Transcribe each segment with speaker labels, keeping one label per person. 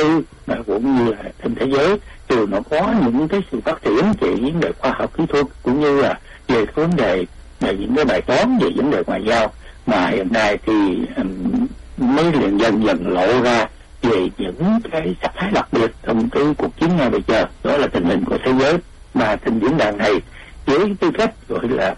Speaker 1: tư cũng như là trên thế giới đều nó có những cái sự phát triển về vấn đề khoa học kỹ thuật cũng như là về vấn đề những cái bài toán về vấn đề ngoại giao, mà hiện nay thì mới dần dần lộ ra về những cái sắc thái đặc biệt trong cái cuộc chiến ngay bây giờ, đó là tình hình của thế giới. Mà trên diễn đàn này với tư cách gọi là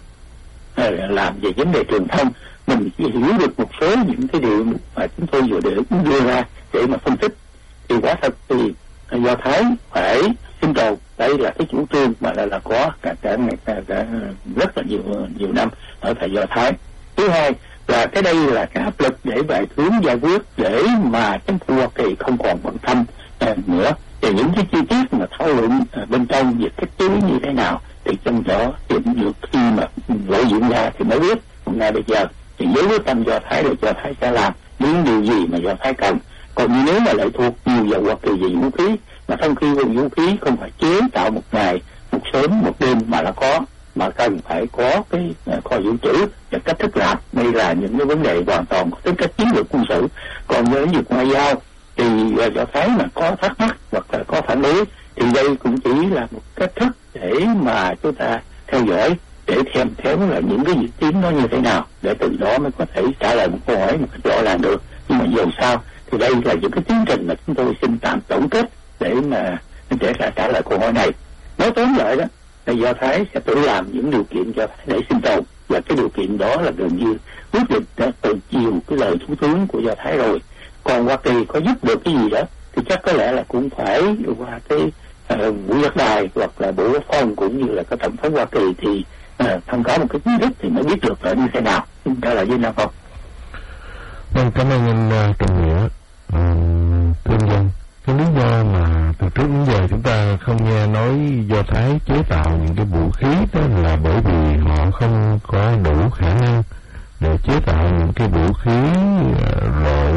Speaker 1: làm về vấn đề truyền thông, mình chỉ hiểu được một số những cái điều mà chúng tôi vừa đưa ra để mà phân tích. Thì quả thật thì Do Thái phải xin cầu, đây là cái chủ trương mà là có cả rất là nhiều năm ở tại Do Thái. Thứ hai là cái đây là cái áp lực để bài hướng giải quyết, để mà chính phủ Hoa Kỳ không còn bận tâm nữa về những cái chi tiết mà thảo luận bên trong về cách chế như thế nào, thì trong đó thì được khi mà lộ diện ra thì mới biết. Ngay bây giờ thì với quyết tâm Do Thái là Do Thái sẽ làm những điều gì mà Do Thái cần. Còn nếu mà lệ thuộc nhiều vào Hoa Kỳ về vũ khí, mà trong khi vũ khí không phải chế tạo một ngày, một sớm, một đêm mà nó có, mà cần phải có cái kho dự trữ và cách thức làm. Đây là những cái vấn đề hoàn toàn có tính cách chiến lược quân sự. Còn với việc ngoại giao thì Do Thái mà có thắc mắc hoặc là có phản đối thì đây cũng chỉ là một cách thức để mà chúng ta theo dõi, để xem theo là những cái diễn tiến nó như thế nào, để từ đó mới có thể trả lời một câu hỏi một cách rõ ràng được. Nhưng mà dù sao thì đây là những cái tiến trình mà chúng tôi xin tạm tổng kết để trả lời câu hỏi này. Nói tóm lại đó là Do Thái sẽ tự làm những điều kiện cho để sinh tồn, và cái điều kiện đó là gần như quyết định từ chiều cái lời thủ tướng của Do Thái rồi. Còn Hoa Kỳ có giúp được cái gì đó thì chắc có lẽ là cũng phải qua cái Vũ Giác Đài hoặc là Bộ Quốc phòng cũng như là cái tổng thống Hoa Kỳ thì thông cáo một cái chính thức thì mới biết được là như thế nào. Chúng ta là với Nam Phong.
Speaker 2: Vâng, cảm ơn anh Trần Nghĩa. Thưa dân, cái lý do mà từ trước đến giờ chúng ta không nghe nói Do Thái chế tạo những cái vũ khí đó là bởi vì họ không có đủ khả năng để chế tạo những cái vũ khí loại